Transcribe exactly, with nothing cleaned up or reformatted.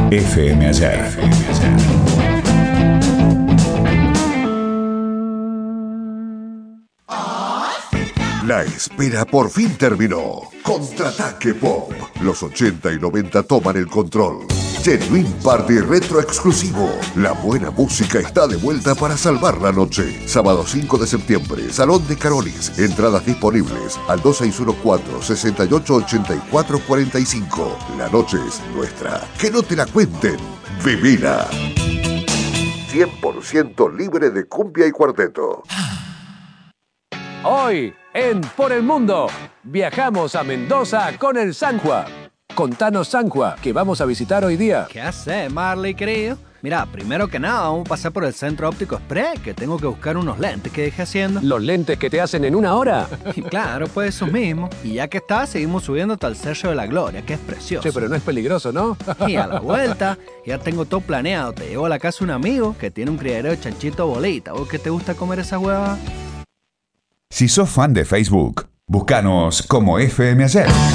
F M Ayer. La espera por fin terminó. Contraataque Pop. Los ochenta y noventa toman el control. Genuine Party Retro Exclusivo. La buena música está de vuelta para salvar la noche. Sábado cinco de septiembre, Salón de Carolis. Entradas disponibles al dos seis uno cuatro, seis ocho ocho cuatro cuatro cinco. La noche es nuestra. Que no te la cuenten. Vivila. cien por ciento libre de cumbia y cuarteto. Hoy, en Por el Mundo, viajamos a Mendoza con el Sanjua. Contanos, Sanjua, que vamos a visitar hoy día. ¿Qué hace, Marley, querido? Mira, primero que nada, vamos a pasar por el Centro Óptico Express, que tengo que buscar unos lentes que dejé haciendo. ¿Los lentes que te hacen en una hora? Y claro, pues esos mismos. Y ya que está, seguimos subiendo hasta el Cerro de la Gloria, que es precioso. Che, pero no es peligroso, ¿no? Y a la vuelta, ya tengo todo planeado. Te llevo a la casa de un amigo que tiene un criadero de chanchito bolita. ¿Vos qué te gusta comer esa hueva? Si sos fan de Facebook, búscanos como F M Ayer.